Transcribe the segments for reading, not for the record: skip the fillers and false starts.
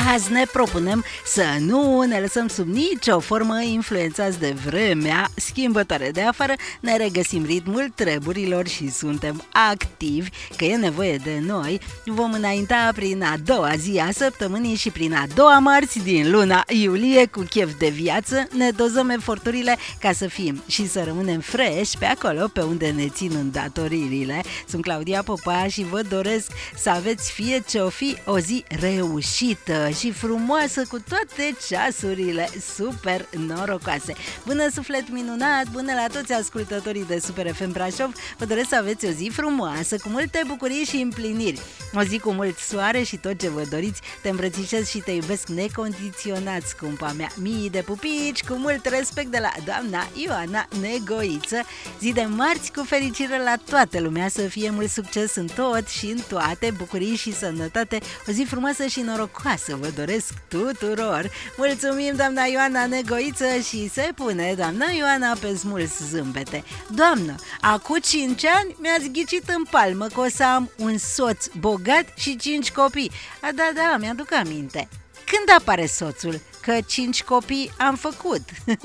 Azi ne propunem să nu ne lăsăm sub nicio formă influențați de vremea schimbătoare de afară, ne regăsim ritmul treburilor și suntem activi, că e nevoie de noi. Vom înainta prin a doua zi a săptămânii și prin a doua marți din luna iulie cu chef de viață. Ne dozăm eforturile ca să fim și să rămânem fresh pe acolo pe unde ne țin îndatoririle. Sunt Claudia Popa și vă doresc să aveți, fie ce-o fi, o zi reușită și frumoasă cu toate ceasurile super norocoase. Bună suflet minunat, bună la toți ascultătorii de Super FM Brașov. Vă doresc să aveți o zi frumoasă, cu multe bucurii și împliniri. O zi cu mult soare și tot ce vă doriți. Te îmbrățișez și te iubesc necondiționat, scumpa mea. Mii de pupici, cu mult respect de la doamna Ioana Negoiță. Zi de marți cu fericire la toată lumea, să fie mult succes în tot și în toate, bucurii și sănătate. O zi frumoasă și norocoasă vă doresc tuturor. Mulțumim, doamna Ioana Negoiță, și se pune doamna Ioana pe smuls zâmbete. Doamnă, acum 5 ani mi-ați ghicit în palmă că o să am un soț bogat și 5 copii. Da, mi-aduc aminte. Când apare soțul? Că 5 copii am făcut.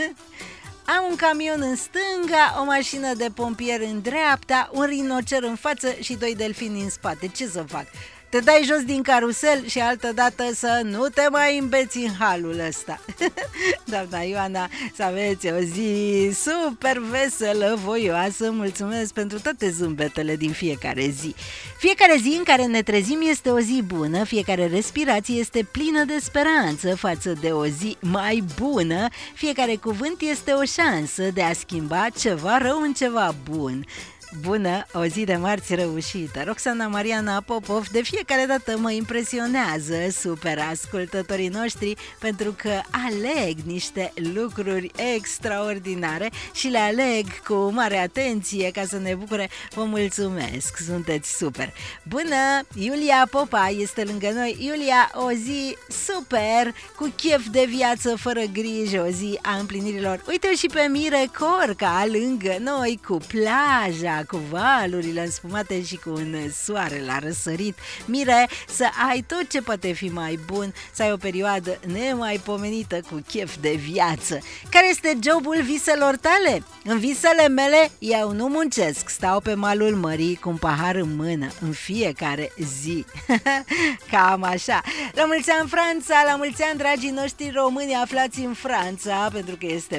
Am un camion în stânga, o mașină de pompier în dreapta, un rinocer în față și 2 delfini în spate. Ce să fac? Te dai jos din carusel și altădată să nu te mai îmbeți în halul ăsta. Doamna Ioana, să aveți o zi super veselă, voioasă. Mulțumesc pentru toate zâmbetele din fiecare zi. Fiecare zi în care ne trezim este o zi bună, fiecare respirație este plină de speranță față de o zi mai bună, fiecare cuvânt este o șansă de a schimba ceva rău în ceva bun. Bună, o zi de marți reușită. Roxana Mariana Popov de fiecare dată mă impresionează super ascultătorii noștri, pentru că aleg niște lucruri extraordinare și le aleg cu mare atenție ca să ne bucure. Vă mulțumesc, sunteți super. Bună, Iulia Popa este lângă noi. Iulia, o zi super, cu chef de viață, fără grijă, o zi a împlinirilor. Uite și pe Mire Corca lângă noi, cu plaja, cu valurile înspumate și cu un soare la răsărit. Mire, să ai tot ce poate fi mai bun, să ai o perioadă nemaipomenită cu chef de viață. Care este jobul viselor tale? În visele mele eu nu muncesc, stau pe malul mării cu un pahar în mână în fiecare zi. Cam așa. La mulți ani Franța, la mulți ani dragii noștri români aflați în Franța, pentru că este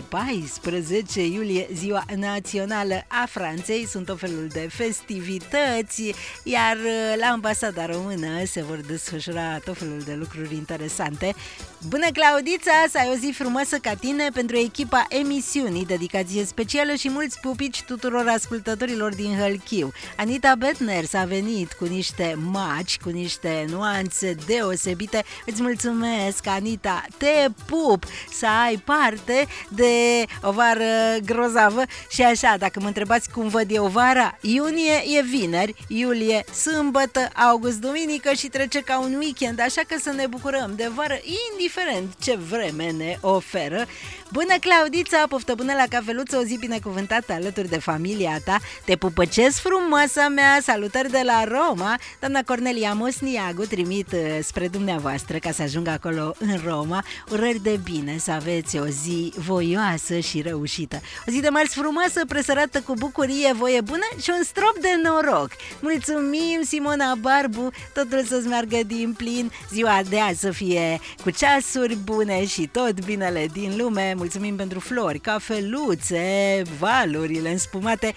14 iulie, ziua națională a Franței. Sunt tot felul de festivități, iar la ambasada română se vor desfășura tot felul de lucruri interesante. Bună, Claudița, să ai o zi frumoasă ca tine, pentru echipa emisiunii, dedicație specială și mulți pupici tuturor ascultătorilor din Hălchiu. Anita Betner s-a venit cu niște maci, cu niște nuanțe deosebite. Îți mulțumesc, Anita, te pup, să ai parte de o vară grozavă. Și așa, dacă mă întrebați cum văd eu vara, iunie e vineri, iulie sâmbătă, august duminică și trece ca un weekend, așa că să ne bucurăm de vară, indiferent ce vreme ne oferă. Bună, Claudița, poftă bună la cafeluță, o zi binecuvântată alături de familia ta. Te pupăcesc, frumoasa mea, salutări de la Roma. Doamna Cornelia Mosniagu trimit spre dumneavoastră ca să ajungă acolo în Roma. Urări de bine, să aveți o zi voioasă și reușită. O zi de marți frumoasă, presărată cu bucurie, voie bună și un strop de noroc. Mulțumim, Simona Barbu, totul să-ți meargă din plin, ziua de azi să fie cu ceasuri bune și tot binele din lume. Mulțumim pentru flori, cafeluțe, valurile înspumate.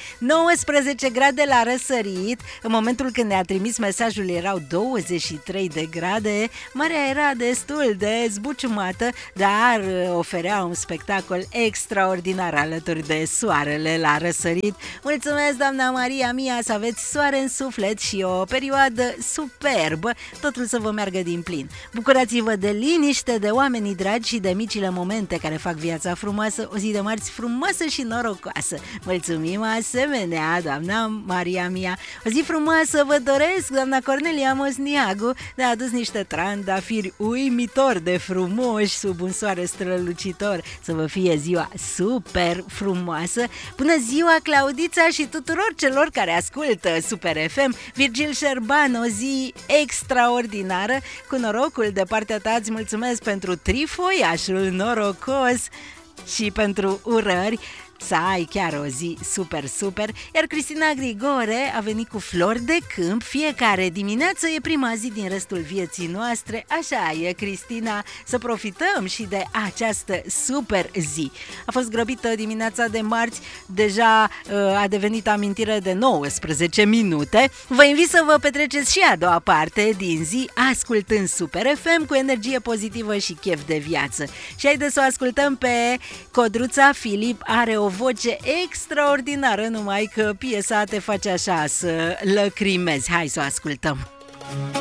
19 grade la răsărit. În momentul când ne-a trimis mesajul erau 23 de grade. Marea era destul de zbuciumată, dar oferea un spectacol extraordinar alături de soarele la răsărit. Mulțumesc, doamna Maria mia, să aveți soare în suflet și o perioadă superbă. Totul să vă meargă din plin. Bucurați-vă de liniște, de oamenii dragi și de micile momente care fac viața frumoasă. O zi de marți frumoasă și norocoasă. Mulțumim asemenea, doamna Maria mia. O zi frumoasă vă doresc, doamna Cornelia Mosniagu. Ne-a adus niște trandafiri uimitor de frumoși sub un soare strălucitor. Să vă fie ziua super frumoasă. Bună ziua, Claudița, și tuturor tuturor celor care ascultă Super FM. Virgil Șerban, o zi extraordinară. Cu norocul de partea ta îți mulțumesc pentru trifoiașul norocos și pentru urări. Să ai chiar o zi super, super. Iar Cristina Grigore a venit cu flori de câmp. Fiecare dimineață e prima zi din restul vieții noastre. Așa e, Cristina, să profităm și de această super zi. A fost grăbită dimineața de marți. Deja a devenit amintire de 19 minute. Vă invit să vă petreceți și a doua parte din zi ascultând Super FM cu energie pozitivă și chef de viață. Și haideți să o ascultăm pe Codruța Filip. Are o voce extraordinară, numai că piesa te face așa să lăcrimezi. Hai să o ascultăm.